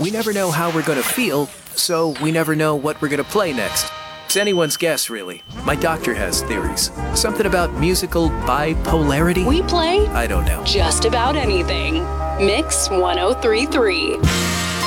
we never know how we're gonna feel, so we never know what we're gonna play next. It's anyone's guess, really. My doctor has theories. Something about musical bipolarity? We play I don't know. just about anything. Mix 1033.